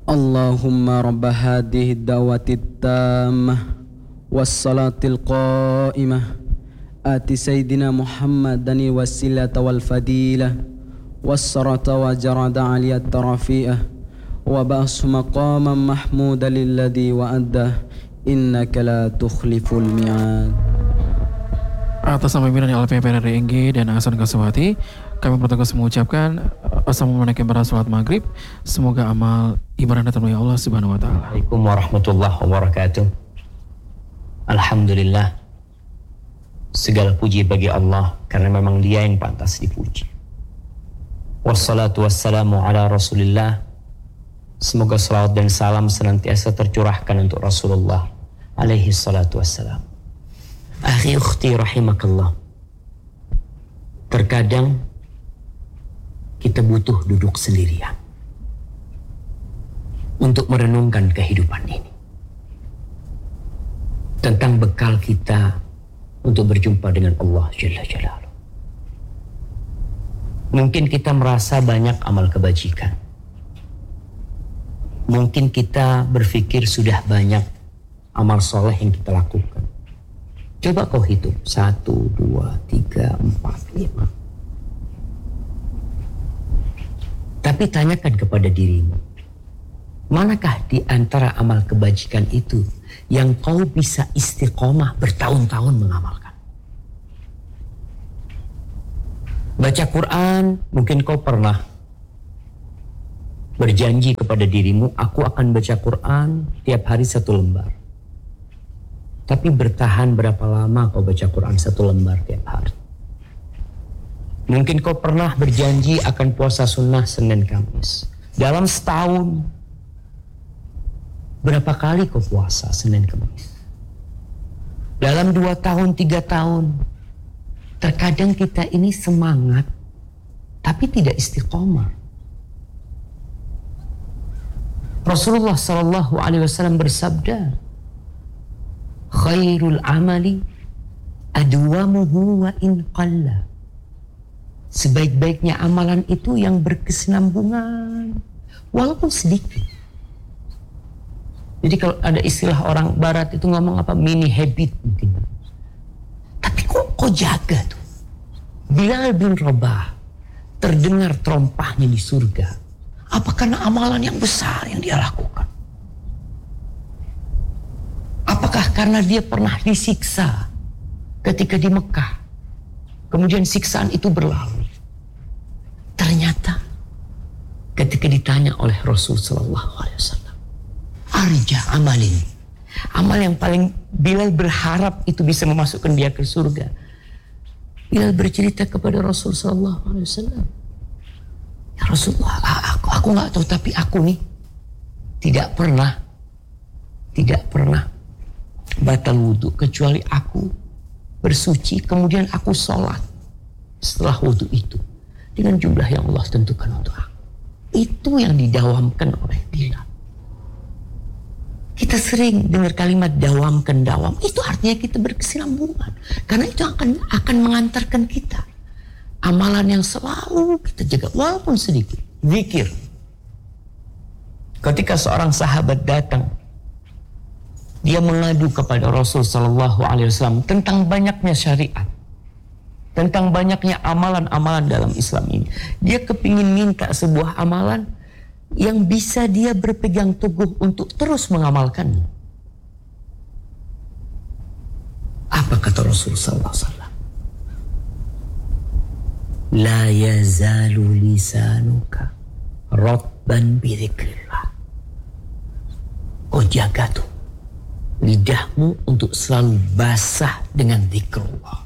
Allahumma rabba hadhihi da'wati tammah wassalatil qa'imah ati sayyidina Muhammadani wasilata wal fadilah wassarata wa jarada aliyat tarafi'ah wa ba'su maqaman mahmuda lilladhi wa'addah innaka la tukhliful mi'ad. Atas nama pimpinan LPPR RNG dan Hasan Kaswati, kami bertugas mengucapkan assalamualaikum warahmatullahi maghrib. Semoga amal ibadah termulia Allah Subhanahu wa taala. Waalaikumsalam warahmatullahi wabarakatuh. Alhamdulillah. Segala puji bagi Allah karena memang Dia yang pantas dipuji. Wassalatu wassalamu ala Rasulillah. Semoga salawat dan salam senantiasa tercurahkan untuk Rasulullah alaihi salatu wassalam. Akhi ukhti rahimakallah. Terkadang kita butuh duduk sendirian untuk merenungkan kehidupan ini, tentang bekal kita untuk berjumpa dengan Allah Jalla Jalaluhu. Mungkin kita merasa banyak amal kebajikan. Mungkin kita berpikir sudah banyak amal soleh yang kita lakukan. Coba kau hitung 1, 2, 3, 4, 5. Tapi tanyakan kepada dirimu, manakah di antara amal kebajikan itu yang kau bisa istiqomah bertahun-tahun mengamalkan? Baca Quran, mungkin kau pernah berjanji kepada dirimu, aku akan baca Quran tiap hari 1 lembar. Tapi bertahan berapa lama kau baca Quran 1 lembar tiap hari? Mungkin kau pernah berjanji akan puasa sunnah Senin Kamis. Dalam setahun, berapa kali kau puasa Senin Kamis? Dalam 2 tahun, 3 tahun, terkadang kita ini semangat, tapi tidak istiqomah. Rasulullah SAW bersabda, khairul amali adwamuhu wa in qalla. Sebaik-baiknya amalan itu yang berkesinambungan walaupun sedikit. Jadi kalau ada istilah orang barat itu ngomong apa, mini habit mungkin. Tapi kok jaga tuh. Bilal bin Rabah terdengar terompahnya di surga. Apa karena amalan yang besar yang dia lakukan? Apakah karena dia pernah disiksa ketika di Mekah, kemudian siksaan itu berlalu? Ternyata ketika ditanya oleh Rasul Sallallahu Alaihi Wasallam, arja amalin, amal yang paling Bilal berharap itu bisa memasukkan dia ke surga. Bilal bercerita kepada Rasul Sallallahu Alaihi Wasallam, ya Rasulullah, aku nggak tahu, tapi aku nih tidak pernah batal wudhu kecuali aku bersuci kemudian aku sholat setelah wudhu itu dengan jumlah yang Allah tentukan untuk aku. Itu yang didawamkan oleh Bilal. Kita sering dengar kalimat dawam. Itu artinya kita berkesinambungan, karena itu akan mengantarkan kita amalan yang selalu kita jaga walaupun sedikit. Zikir. Ketika seorang sahabat datang, dia mengadu kepada Rasul Sallallahu Alaihi Wasallam tentang banyaknya syariat, tentang banyaknya amalan-amalan dalam Islam ini. Dia kepingin minta sebuah amalan yang bisa dia berpegang teguh untuk terus mengamalkannya. Apa kata Rasul Sallallahu Alaihi Wasallam? La yazalu lisanuka ratban bi dzikrillah. Kau jaga tuh lidahmu untuk selalu basah dengan zikrullah.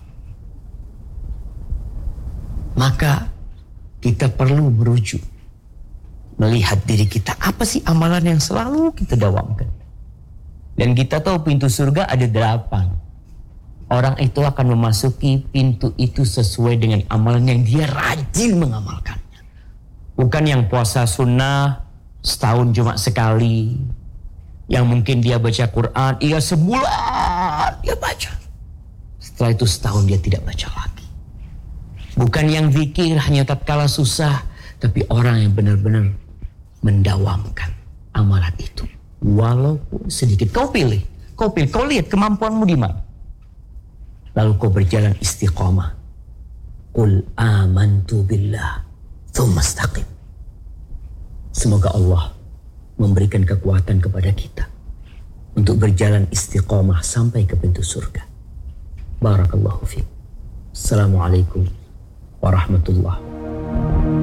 Maka kita perlu merujuk, melihat diri kita, apa sih amalan yang selalu kita dawamkan. Dan kita tahu pintu surga ada 8. Orang itu akan memasuki pintu itu sesuai dengan amalan yang dia rajin mengamalkannya. Bukan yang puasa sunnah setahun cuma sekali, yang mungkin dia baca Quran, iya sebulan dia baca, setelah itu setahun dia tidak baca lagi. Bukan yang zikir hanya tatkala susah, tapi orang yang benar-benar mendawamkan amalan itu. Walaupun sedikit. Kau pilih. Kau lihat kemampuanmu di mana. Lalu kau berjalan istiqamah. Qul amantu billah thumma istaqim. Semoga Allah memberikan kekuatan kepada kita untuk berjalan istiqamah sampai ke pintu surga. Barakallahu fiik. Assalamualaikum warahmatullahi